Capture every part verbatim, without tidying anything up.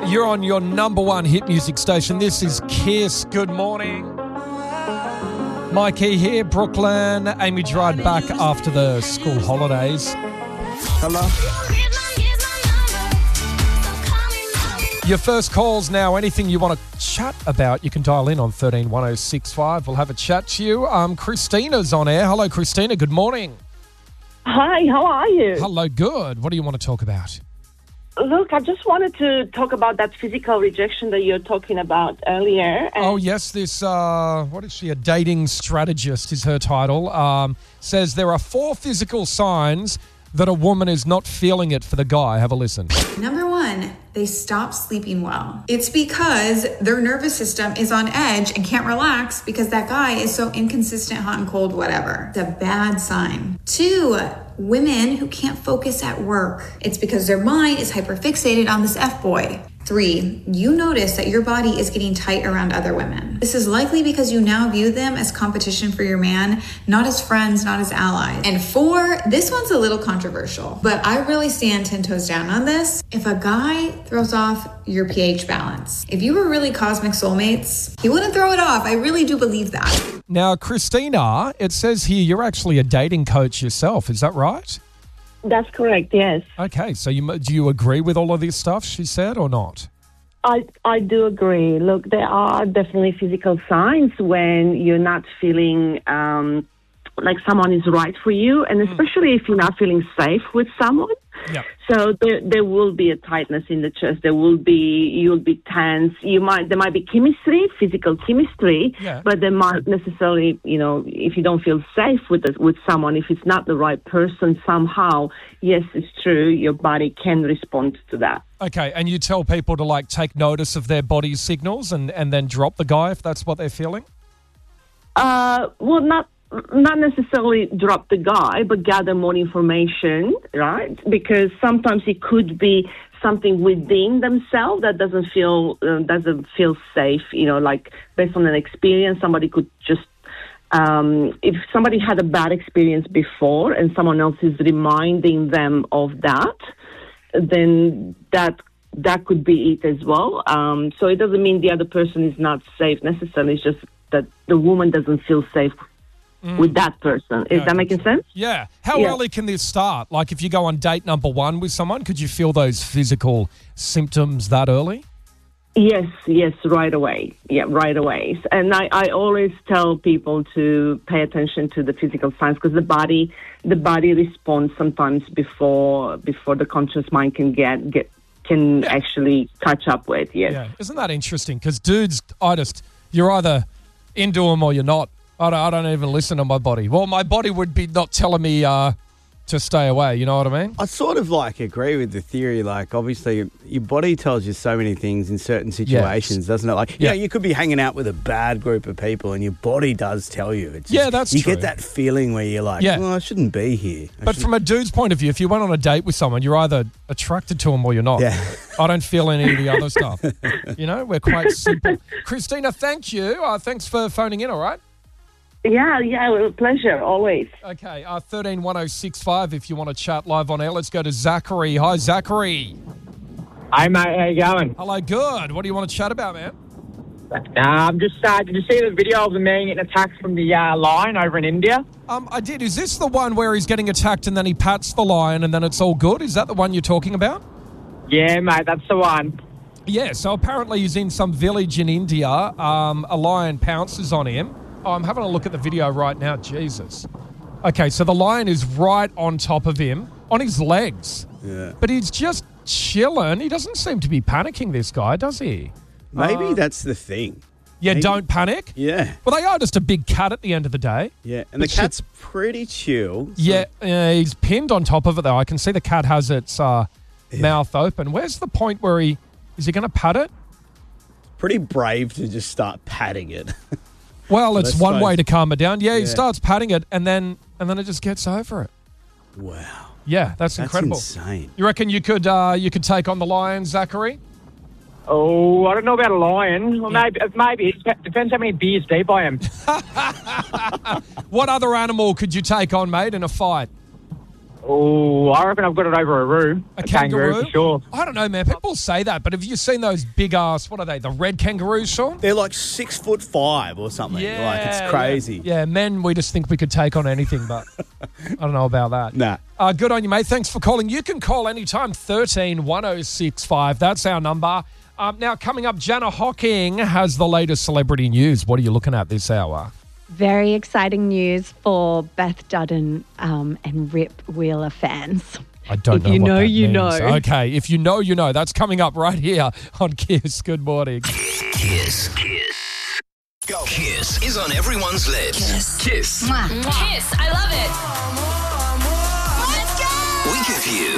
You're on your number one hit music station. This is Kiss. Good morning. Mikey here, Brooklyn. Amy Gerard back after the school holidays. Hello. Your first calls now. Anything you want to chat about, you can dial in on one three one oh six five. We'll have a chat to you. Um, Christina's on air. Hello, Christina. Good morning. Hi, how are you? Hello, good. What do you want to talk about? Look, I just wanted to talk about that physical rejection that you're talking about earlier. And Oh, yes, this, uh, what is she, a dating strategist is her title, um, says there are four physical signs that a woman is not feeling it for the guy. Have a listen. Number one, they stop sleeping well. It's because their nervous system is on edge and can't relax because that guy is so inconsistent, hot and cold, whatever. It's a bad sign. Two, women who can't focus at work. It's because their mind is hyperfixated on this F-boy. Three, you notice that your body is getting tight around other women. This is likely because you now view them as competition for your man, not as friends, not as allies. And four, this one's a little controversial, but I really stand ten toes down on this. If a guy throws off your pH balance, if you were really cosmic soulmates, he wouldn't throw it off. I really do believe that. Now, Christina, it says here you're actually a dating coach yourself. Is that right? that's correct, yes. Okay, so you do you agree with all of this stuff she said or not? I, I do agree. Look, there are definitely physical signs when you're not feeling um, like someone is right for you, and especially if you're not feeling safe with someone. Yeah. So there there will be a tightness in the chest. There will be you'll be tense. You might there might be chemistry, physical chemistry, Yeah. but there might necessarily, you know, if you don't feel safe with it, with someone, if it's not the right person somehow, yes, it's true. Your body can respond to that. Okay, and you tell people to like take notice of their body's signals and, and then drop the guy if that's what they're feeling? Uh, well, not not necessarily drop the guy, but gather more information, right? Because sometimes it could be something within themselves that doesn't feel uh, doesn't feel safe. You know, like based on an experience, somebody could just um, if somebody had a bad experience before, and someone else is reminding them of that, then that that could be it as well. Um, so it doesn't mean the other person is not safe necessarily. It's just that the woman doesn't feel safe mm. with that person. Is Yeah, that making sense? Yeah. How Yeah. early can this start? Like if you go on date number one with someone, could you feel those physical symptoms that early? Yes, yes, right away. Yeah, right away. And I, I always tell people to pay attention to the physical signs because the body, the body responds sometimes before before the conscious mind can get get can Yeah. actually catch up with. Yes. Yeah. Isn't that interesting? Because dudes, I just, you're either into them or you're not. I don't, I don't even listen to my body. Well, my body would be not telling me uh, to stay away. You know what I mean? I sort of like agree with the theory. Like, obviously, your body tells you so many things in certain situations, doesn't it? Like, Yeah. yeah, you could be hanging out with a bad group of people, and your body does tell you. It's Yeah, just- that's you true. get that feeling where you're like, Yeah. well, I shouldn't be here. I But should- from a dude's point of view, if you went on a date with someone, you're either attracted to them or you're not. Yeah. I don't feel any of the other stuff. You know, we're quite simple. Christina, thank you. Uh, thanks for phoning in, all right? Yeah, yeah, well, pleasure, always. Okay, uh, one three one oh six five if you want to chat live on air. Let's go to Zachary. Hi, Zachary. Hey, mate, how you going? Hello, good. What do you want to chat about, man? Um, just, uh, did you see the video of the man getting attacked from the uh, lion over in India? Um, I did. Is this the one where he's getting attacked and then he pats the lion and then it's all good? Is that the one you're talking about? Yeah, mate, that's the one. Yeah, so apparently he's in some village in India. Um, a lion pounces on him. Oh, I'm having a look at the video right now. Jesus. Okay, so the lion is right on top of him, on his legs. Yeah. But he's just chilling. He doesn't seem to be panicking, this guy, does he? Maybe that's the thing. Yeah, Maybe- don't panic. Yeah. Well, they are just a big cat at the end of the day. Yeah. And the But shit- cat's pretty chill. so- Yeah, uh, he's pinned on top of it, though. I can see the cat has its uh, mouth open. Where's the point where he... Is he going to pat it? Pretty brave to just start patting it. Well, it's Let's one suppose- way to calm it down. Yeah, he Yeah. starts patting it, and then and then it just gets over it. Wow. Yeah, that's, That's incredible. insane. You reckon you could uh, you could take on the lion, Zachary? Oh, I don't know about a lion. Well, maybe, maybe. It depends how many beers deep I am. What other animal could you take on, mate, in a fight? Oh, I reckon I've got it over a roo. A, A, kangaroo? kangaroo for sure. I don't know, man. People say that, but have you seen those big ass, what are they, the red kangaroos, Sean? They're like six foot five or something. Yeah, like it's crazy. Yeah. yeah, men, we just think we could take on anything, but I don't know about that. Nah. Uh, good on you, mate. Thanks for calling. You can call anytime, thirteen one oh six five. That's our number. Um, now, coming up, Jana Hocking has the latest celebrity news. What are you looking at this hour? Very exciting news for Beth Dutton um, and Rip Wheeler fans. I don't if know you what know, that you means. know. Okay, if you know, you know. That's coming up right here on Kiss. Good morning. Kiss. Kiss. Go. Kiss is on everyone's lips. Kiss. Kiss. Mwah. Kiss. I love it. Let's go. We give you...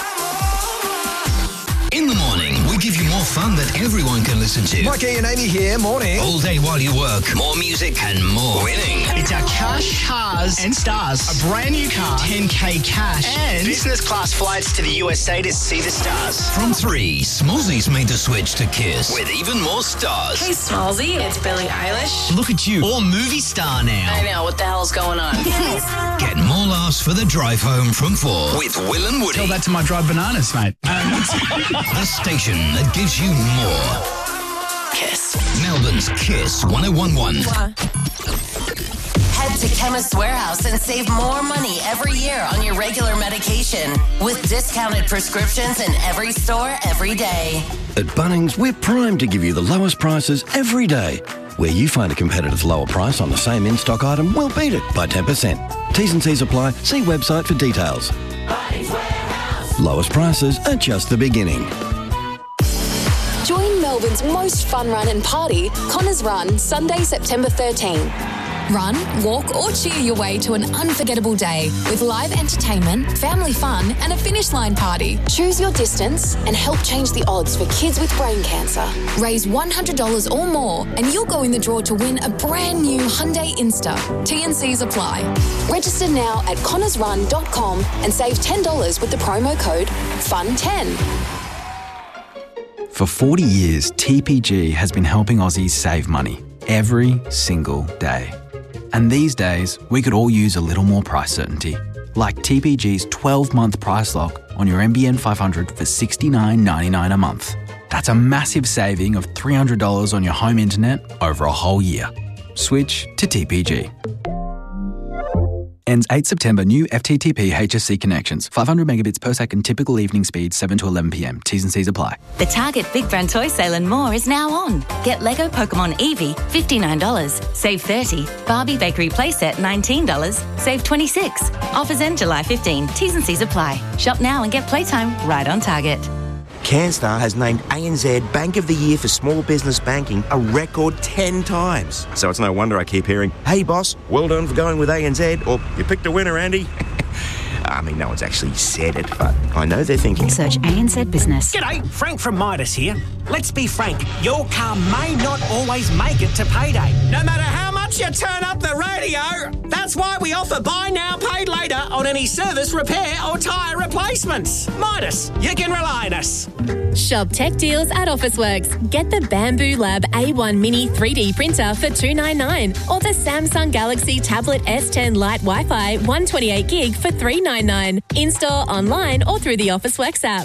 In the morning, we give you more fun that everyone can listen to. Mikey and Amy here, morning. All day while you work. More music and more winning. It's our cash, cars and stars. A brand new car, ten K cash, and business class flights to the U S A to see the stars. From three, Smallzy's made the switch to Kiss with even more stars. Hey, Smallzy, it's Billie Eilish. Look at you, all movie star now. I know, what the hell's going on? Get more laughs for the drive home from four with Will and Woody. Tell that to my dried bananas, mate. Um, the station that gives you more. Kiss. Melbourne's Kiss one oh one one. Head to Chemist Warehouse and save more money every year on your regular medication with discounted prescriptions in every store every day. At Bunnings, we're primed to give you the lowest prices every day. Where you find a competitive lower price on the same in-stock item, we'll beat it by ten percent. T's and C's apply. See website for details. Lowest prices are just the beginning. Join Melbourne's most fun run and party, Connors Run, Sunday, September thirteenth. Run, walk or cheer your way to an unforgettable day with live entertainment, family fun and a finish line party. Choose your distance and help change the odds for kids with brain cancer. Raise one hundred dollars or more and you'll go in the draw to win a brand new Hyundai Insta. T and C's apply. Register now at connors run dot com and save ten dollars with the promo code F U N ten. For forty years, T P G has been helping Aussies save money every single day. And these days, we could all use a little more price certainty, like T P G's twelve-month price lock on your M B N five hundred for sixty-nine ninety-nine a month. That's a massive saving of three hundred dollars on your home internet over a whole year. Switch to T P G. Ends eighth September. New F T T P H S C connections. five hundred megabits per second. Typical evening speed seven to eleven p.m. T's and C's apply. The Target Big Brand Toy Sale and more is now on. Get Lego Pokemon Eevee, fifty-nine dollars. Save thirty dollars. Barbie Bakery Playset, nineteen dollars. Save twenty-six dollars. Offers end July fifteenth. T's and C's apply. Shop now and get playtime right on Target. CanStar has named A N Z Bank of the Year for Small Business Banking a record ten times. So it's no wonder I keep hearing, hey boss, well done for going with A N Z, or you picked a winner, Andy. I mean, no one's actually said it, but I know they're thinking. Search A N Z Business. G'day, Frank from Midas here. Let's be frank, your car may not always make it to payday. No matter how much you turn up the radio, that's why we offer buy now, paid later on any service, repair or tyre replacements. Midas, you can rely on us. Shop tech deals at Officeworks. Get the Bamboo Lab A one Mini three D printer for two ninety-nine or the Samsung Galaxy Tablet S ten Lite Wi-Fi one twenty-eight gig for three ninety-nine. In-store, online or through the Officeworks app.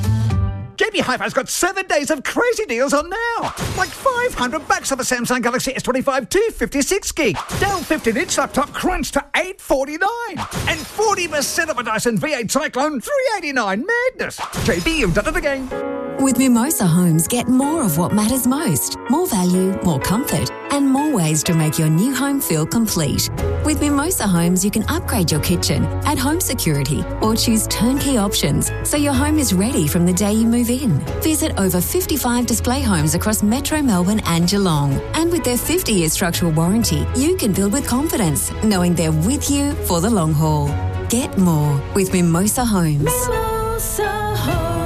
J B Hi-Fi's got seven days of crazy deals on now. Like five hundred bucks on the Samsung Galaxy S twenty-five two fifty-six gig. Dell fifteen inch laptop crunched to eight forty-nine. And forty percent of a Dyson V eight Cyclone three eighty-nine. Madness. J B, you've done it again. With Mimosa Homes, get more of what matters most. More value, more comfort, and more ways to make your new home feel complete. With Mimosa Homes, you can upgrade your kitchen, add home security, or choose turnkey options so your home is ready from the day you move in. Visit over fifty-five display homes across Metro Melbourne and Geelong. And with their fifty-year structural warranty, you can build with confidence, knowing they're with you for the long haul. Get more with Mimosa Homes. Mimosa Homes.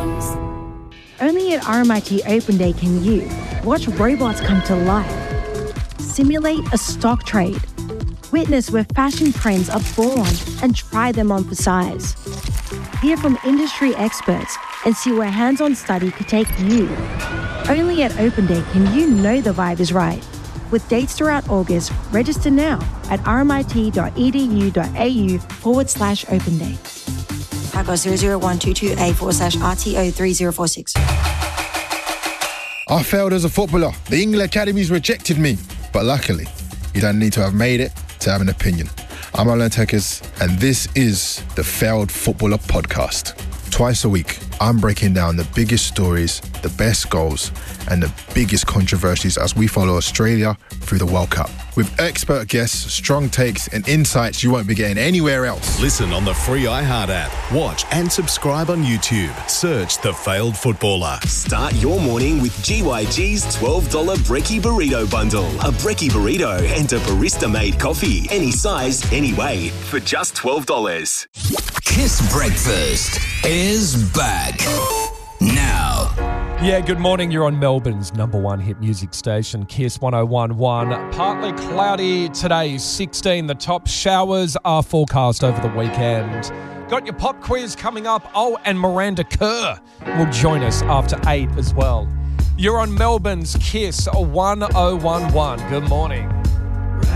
Only at R M I T Open Day can you watch robots come to life, simulate a stock trade, witness where fashion trends are born and try them on for size. Hear from industry experts and see where hands-on study could take you. Only at Open Day can you know the vibe is right. With dates throughout August, register now at rmit.edu.au forward slash open day. Cargo zero zero one two two eight forward slash R T O three zero four six. I failed as a footballer. The England Academies rejected me. But luckily, you don't need to have made it to have an opinion. I'm Alan Tekers, and this is the Failed Footballer Podcast. Twice a week, I'm breaking down the biggest stories, the best goals, and the biggest controversies as we follow Australia through the World Cup. With expert guests, strong takes, and insights you won't be getting anywhere else. Listen on the free iHeart app. Watch and subscribe on YouTube. Search The Failed Footballer. Start your morning with G Y G's twelve dollars Brekkie Burrito Bundle. A Brekkie Burrito and a barista-made coffee. Any size, any way, for just twelve dollars. Kiss Breakfast is back now. Yeah, good morning. You're on Melbourne's number one hit music station, Kiss one oh one point one. Partly cloudy today, sixteen. The top showers are forecast over the weekend. Got your pop quiz coming up. Oh, and Miranda Kerr will join us after eight as well. You're on Melbourne's Kiss one oh one point one. Good morning.